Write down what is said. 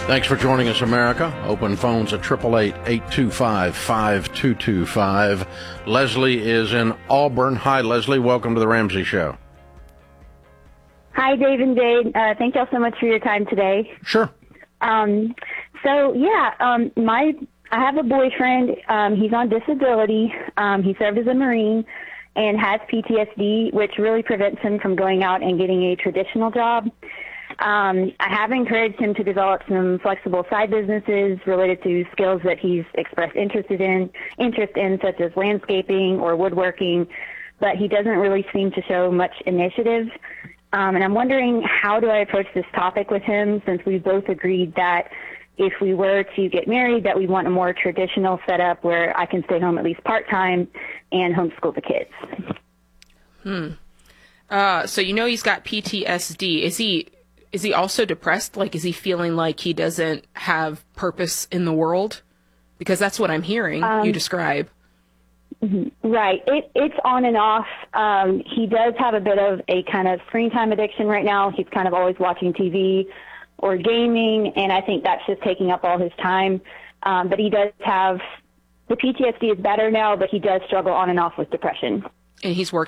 Thanks for joining us, America. Open phones at 888-825-5225. Leslie is in Auburn. Hi, Leslie. Welcome to the Ramsey Show. Hi, Dave and Jade. Thank y'all so much for your time today. Sure. I have a boyfriend. He's on disability. He served as a Marine and has PTSD, which really prevents him from going out and getting a traditional job. I have encouraged him to develop some flexible side businesses related to skills that he's expressed interest in, such as landscaping or woodworking, but he doesn't really seem to show much initiative. And I'm wondering, how do I approach this topic with him, since we both agreed that if we were to get married, that we want a more traditional setup where I can stay home at least part-time and homeschool the kids. So he's got PTSD. Is he also depressed? Like, is he feeling like he doesn't have purpose in the world? Because that's what I'm hearing you describe. Right. It's on and off. He does have a bit of a kind of screen time addiction right now. He's kind of always watching TV or gaming, and I think that's just taking up all his time. But he does have, the PTSD is better now, but he does struggle on and off with depression. And he's working